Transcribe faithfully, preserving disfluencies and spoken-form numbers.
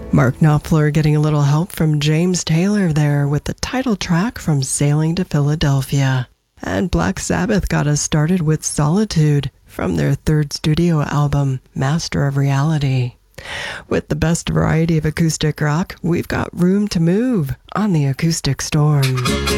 Mark Knopfler getting a little help from James Taylor there with the title track from Sailing to Philadelphia. And Black Sabbath got us started with Solitude from their third studio album, Master of Reality. With the best variety of acoustic rock, we've got Room to Move on the Acoustic Storm.